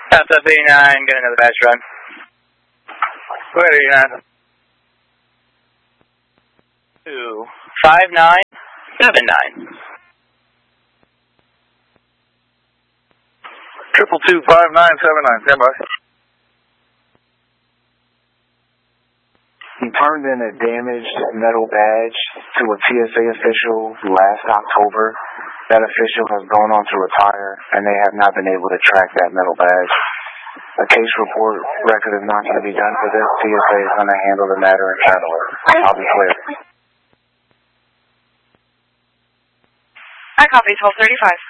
That's up 89, get another badge run. Go ahead, 89. 25979. 2225979, stand by. He turned in a damaged metal badge to a TSA official last October. That official has gone on to retire, and they have not been able to track that metal badge. A case report record is not going to be done for this. TSA is going to handle the matter internally. I'll be clear. I copy 1235.